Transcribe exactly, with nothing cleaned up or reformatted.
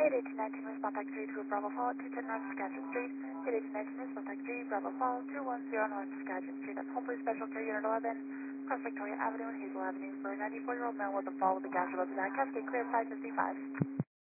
eight eight one nine West Contact three two Bravo Fall, two ten North Saskatchewan Street. eight eight one nine West Contact three Bravo Fall, two one zero North Saskatchewan Street. That's Home Police Special Care Unit eleven, across Victoria Avenue and Hazel Avenue for a ninety-four-year-old man with a fall with a gas above his eye. Cascade clear five fifty-five.